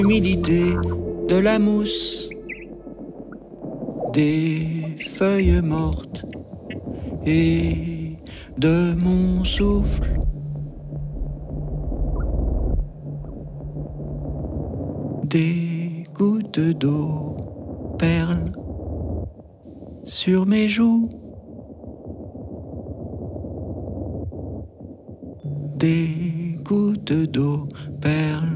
L'humidité de la mousse, des feuilles mortes et de mon souffle. Des gouttes d'eau perlent sur mes joues. Des gouttes d'eau perlent